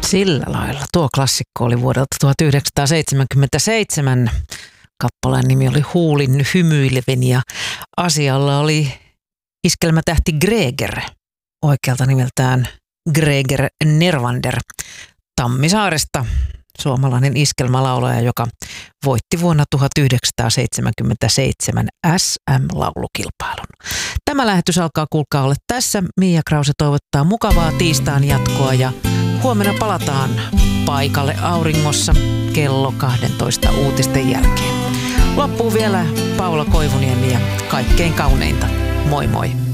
Sillä lailla. Tuo klassikko oli vuodelta 1977. Kappaleen nimi oli Huulin hymyileven ja asialla oli iskelmätähti Greger, oikealta nimeltään Greger Nervander Tammisaaresta, suomalainen iskelmälaulaja, joka voitti vuonna 1977 SM-laulukilpailun. Tämä lähetys alkaa kuulkaa olla tässä. Mia Krause toivottaa mukavaa tiistain jatkoa ja huomenna palataan paikalle auringossa kello 12 uutisten jälkeen. Loppuu vielä Paula Koivuniemi ja kaikkein kauneinta. Moi moi!